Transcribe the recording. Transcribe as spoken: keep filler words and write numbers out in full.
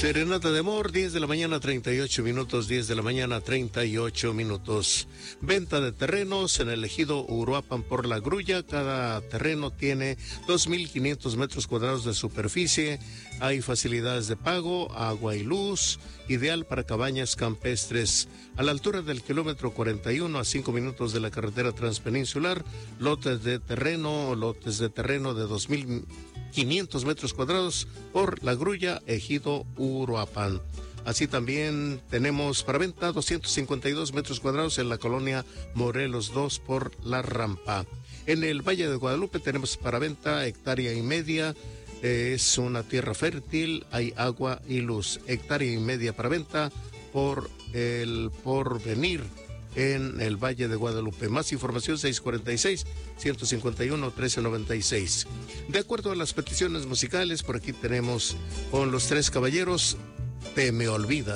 Serenata de amor, diez de la mañana, treinta y ocho minutos, diez de la mañana, treinta y ocho minutos. Venta de terrenos en el ejido Uruapan por La Grulla. Cada terreno tiene dos mil quinientos metros cuadrados de superficie. Hay facilidades de pago, agua y luz, ideal para cabañas campestres. A la altura del kilómetro cuarenta y uno, a cinco minutos de la carretera transpeninsular, lotes de terreno, lotes de terreno de dos mil quinientos metros cuadrados por La Grulla, ejido Uruapan. Así también tenemos para venta doscientos cincuenta y dos metros cuadrados en la colonia Morelos dos por La Rampa. En el Valle de Guadalupe tenemos para venta hectárea y media. Es una tierra fértil, hay agua y luz. Hectárea y media para venta por el Porvenir en el Valle de Guadalupe. Más información seis cuatro seis, uno cinco uno, uno tres nueve seis. De acuerdo a las peticiones musicales, por aquí tenemos con Los Tres Caballeros, Te Me Olvidas.